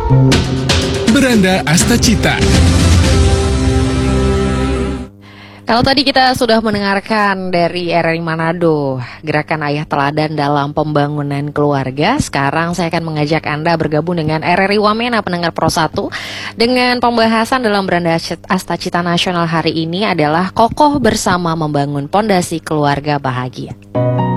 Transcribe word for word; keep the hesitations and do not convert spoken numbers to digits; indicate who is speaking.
Speaker 1: Beranda Astacita.
Speaker 2: Kalau tadi kita sudah mendengarkan dari R R I Manado, Gerakan Ayah Teladan dalam Pembangunan Keluarga. Sekarang saya akan mengajak Anda bergabung dengan R R I Wamena Pendengar Pro satu. Dengan pembahasan dalam Beranda Astacita Nasional hari ini adalah Kokoh Bersama Membangun Pondasi Keluarga Bahagia.